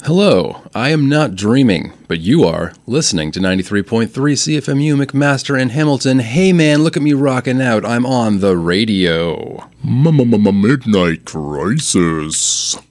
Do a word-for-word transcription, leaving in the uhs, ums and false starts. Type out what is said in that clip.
Hello, I am not dreaming, but you are listening to ninety-three point three C F M U McMaster and Hamilton. Hey man, look at me rocking out. I'm on the radio. Midnight Crisis.